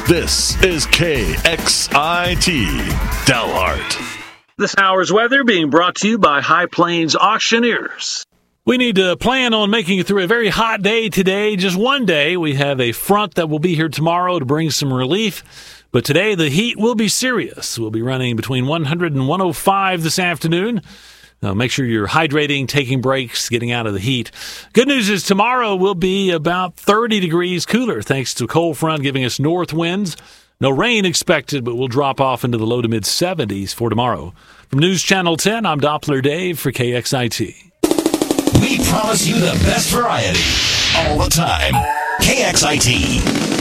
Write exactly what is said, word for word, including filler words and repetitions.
This is K X I T, Dalhart. This hour's weather being brought to you by High Plains Auctioneers. We need to plan on making it through a very hot day today. Just one day. We have a front that will be here tomorrow to bring some relief. But today the heat will be serious. We'll be running between one hundred and one oh five this afternoon. Now make sure you're hydrating, taking breaks, getting out of the heat. Good news is tomorrow will be about thirty degrees cooler thanks to a cold front giving us north winds. No rain expected, but we'll drop off into the low to mid seventies for tomorrow. From News Channel ten, I'm Doppler Dave for K X I T. We promise you the best variety all the time. K X I T.